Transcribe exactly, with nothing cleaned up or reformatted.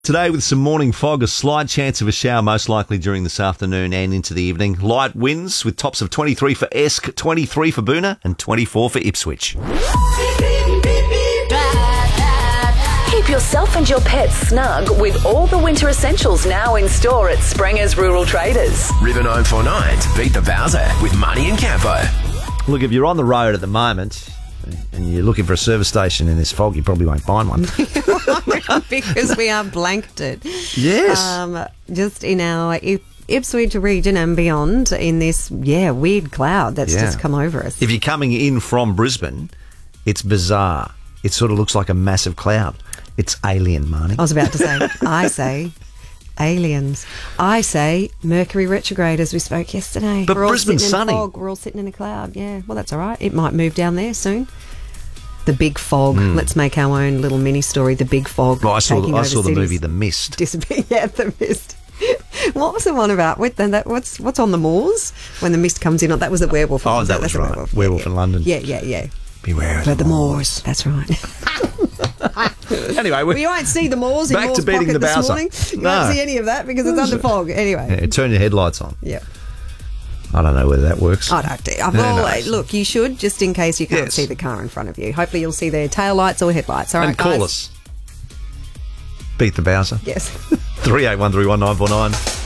Today with some morning fog, a slight chance of a shower most likely during this afternoon and into the evening. Light winds with tops of twenty-three for Esk, twenty-three for Boonah and twenty-four for Ipswich. Keep yourself and your pets snug with all the winter essentials now in store at Sprenger's Rural Traders. River nine four nine to beat the Bowser with Money and Campo. Look, if you're on the road at the moment and you're looking for a service station in this fog, you probably won't find one. Because we are blanketed. Yes. Um, just in our Ip- Ipswich region and beyond in this, yeah, weird cloud that's Yeah. just come over us. If you're coming in from Brisbane, it's bizarre. It sort of looks like a massive cloud. It's alien, Marnie. I was about to say, I say aliens. I say Mercury retrograde, as we spoke yesterday. But We're all Brisbane's sitting in sunny. fog. We're all sitting in a cloud. Yeah, well, that's all right. It might move down there soon. The big fog. Let's make our own little mini story. The big fog. Hmm. Well, I saw, taking I over saw the cities. movie The Mist. Disappear. Yeah, the mist. What was the one about? With then that what's what's on the moors when the mist comes in? That was the werewolf. Oh, was that That's was a right. Werewolf, Werewolf yeah, in yeah. London. Yeah, yeah, yeah. Beware of But the the moors. moors. That's right. Anyway, Well, you won't see the moors in Back to Moore's beating pocket the this Bowser. morning. You No. won't see any of that because it's under fog. Anyway. Yeah, turn your headlights on. Yeah. I don't know whether that works. I don't do. Who Well, knows? look, you should, just in case you can't Yes. see the car in front of you. Hopefully you'll see their tail lights or headlights. All right, And call guys? us. Beat the Bowser. Yes. three eight one three one nine four nine.